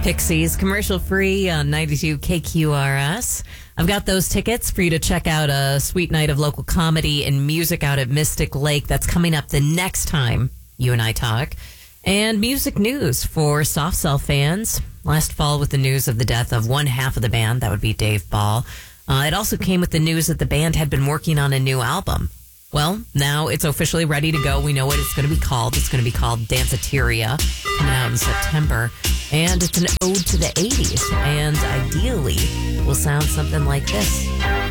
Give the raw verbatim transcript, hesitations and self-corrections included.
Pixies, commercial free on ninety-two K Q R S. I've got those tickets for you to check out a sweet night of local comedy and music out at Mystic Lake. That's coming up the next time you and I talk. And music news for Soft Cell fans. Last fall with the news of the death of one half of the band, that would be Dave Ball. Uh, it also came with the news that the band had been working on a new album. Well, now it's officially ready to go. We know what it's going to be called. It's going to be called Danceteria, coming out in September. And it's an ode to the eighties. And ideally will sound something like this.